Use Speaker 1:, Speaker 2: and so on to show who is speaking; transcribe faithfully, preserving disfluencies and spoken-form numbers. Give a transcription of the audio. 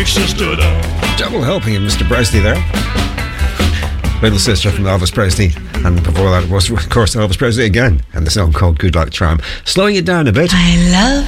Speaker 1: stood up.
Speaker 2: Double helping of Mister Presley there. Little Sister from Elvis Presley, and before that it was of course Elvis Presley again, and the song called Good Luck Charm. Slowing it down a bit.
Speaker 3: I love